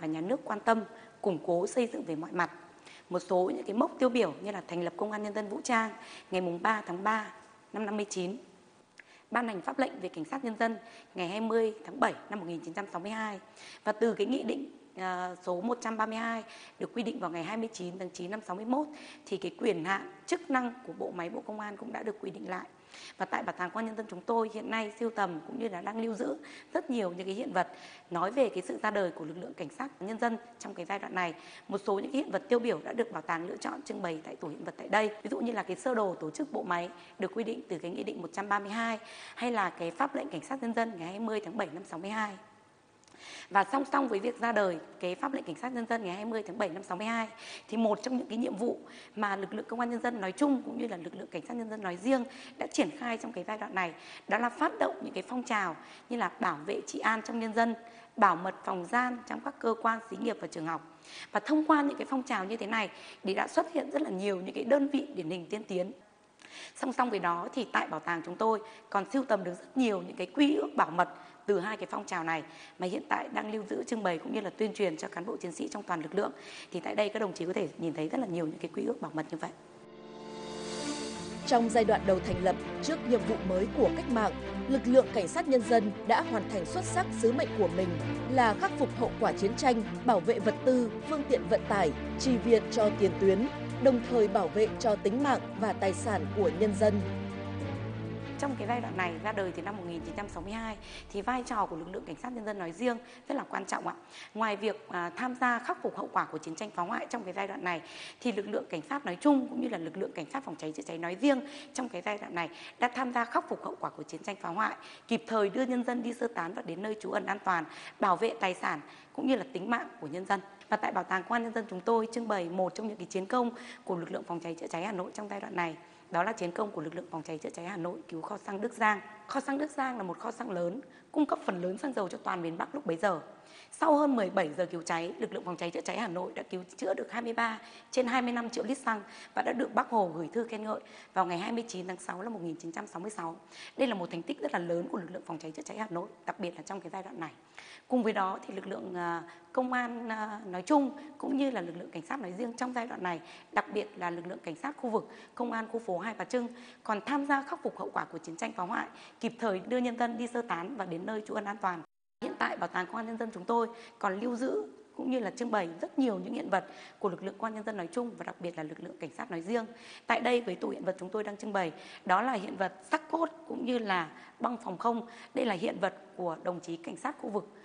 Nhà nước quan tâm, củng cố xây dựng về mọi mặt. Một số những cái mốc tiêu biểu như là thành lập Công an Nhân dân Vũ trang ngày 3 tháng 3 năm 59, ban hành pháp lệnh về Cảnh sát Nhân dân ngày 20 tháng 7 năm 1962, và từ cái nghị định số 132 được quy định vào ngày 29 tháng 9 năm 61 thì cái quyền hạn, chức năng của bộ máy Bộ Công an cũng đã được quy định lại. Và tại Bảo tàng Công an Nhân dân chúng tôi hiện nay sưu tầm cũng như là đang lưu giữ rất nhiều những cái hiện vật nói về cái sự ra đời của lực lượng cảnh sát nhân dân trong cái giai đoạn này. Một số những cái hiện vật tiêu biểu đã được bảo tàng lựa chọn trưng bày tại tủ hiện vật tại đây. Ví dụ như là cái sơ đồ tổ chức bộ máy được quy định từ cái nghị định 132, hay là cái pháp lệnh cảnh sát nhân dân ngày 20 tháng 7 năm 62. Và song song với việc ra đời cái pháp lệnh cảnh sát nhân dân ngày 20 tháng 7 năm 62 thì một trong những cái nhiệm vụ mà lực lượng công an nhân dân nói chung cũng như là lực lượng cảnh sát nhân dân nói riêng đã triển khai trong cái giai đoạn này, đó là phát động những cái phong trào như là bảo vệ trị an trong nhân dân, bảo mật phòng gian trong các cơ quan, xí nghiệp và trường học. Và thông qua những cái phong trào như thế này thì đã xuất hiện rất là nhiều những cái đơn vị điển hình tiên tiến. Song song với đó thì tại bảo tàng chúng tôi còn sưu tầm được rất nhiều những cái quy ước bảo mật từ hai cái phong trào này mà hiện tại đang lưu giữ, trưng bày cũng như là tuyên truyền cho cán bộ chiến sĩ trong toàn lực lượng. Thì tại đây các đồng chí có thể nhìn thấy rất là nhiều những cái quy ước bảo mật như vậy. Trong giai đoạn đầu thành lập, trước nhiệm vụ mới của cách mạng, lực lượng cảnh sát nhân dân đã hoàn thành xuất sắc sứ mệnh của mình là khắc phục hậu quả chiến tranh, bảo vệ vật tư, phương tiện vận tải, chi viện cho tiền tuyến, đồng thời bảo vệ cho tính mạng và tài sản của nhân dân. Trong cái giai đoạn này ra đời từ năm 1962 thì vai trò của lực lượng cảnh sát nhân dân nói riêng rất là quan trọng ạ. Ngoài việc tham gia khắc phục hậu quả của chiến tranh phá hoại trong cái giai đoạn này thì lực lượng cảnh sát nói chung cũng như là lực lượng cảnh sát phòng cháy chữa cháy nói riêng trong cái giai đoạn này đã tham gia khắc phục hậu quả của chiến tranh phá hoại, kịp thời đưa nhân dân đi sơ tán và đến nơi trú ẩn an toàn, bảo vệ tài sản cũng như là tính mạng của nhân dân. Và tại Bảo tàng Công an Nhân dân chúng tôi trưng bày một trong những cái chiến công của lực lượng phòng cháy chữa cháy Hà Nội trong giai đoạn này. Đó là chiến công của lực lượng phòng cháy chữa cháy Hà Nội cứu kho xăng Đức Giang. Kho xăng Đức Giang là một kho xăng lớn, cung cấp phần lớn xăng dầu cho toàn miền Bắc lúc bấy giờ. Sau hơn 17 giờ cứu cháy, lực lượng phòng cháy chữa cháy Hà Nội đã cứu chữa được 23 trên 25 triệu lít xăng và đã được Bác Hồ gửi thư khen ngợi vào ngày 29 tháng 6 năm 1966. Đây là một thành tích rất là lớn của lực lượng phòng cháy chữa cháy Hà Nội, đặc biệt là trong cái giai đoạn này. Cùng với đó thì lực lượng công an nói chung cũng như là lực lượng cảnh sát nói riêng trong giai đoạn này, đặc biệt là lực lượng cảnh sát khu vực, công an khu phố Hai Bà Trưng còn tham gia khắc phục hậu quả của chiến tranh phá hoại, kịp thời đưa nhân dân đi sơ tán và đến nơi trú ẩn an toàn. Hiện tại Bảo tàng Công an Nhân dân chúng tôi còn lưu giữ cũng như là trưng bày rất nhiều những hiện vật của lực lượng Công an Nhân dân nói chung và đặc biệt là lực lượng cảnh sát nói riêng. Tại đây với tủ hiện vật chúng tôi đang trưng bày đó là hiện vật xác cốt cũng như là băng phòng không. Đây là hiện vật của đồng chí cảnh sát khu vực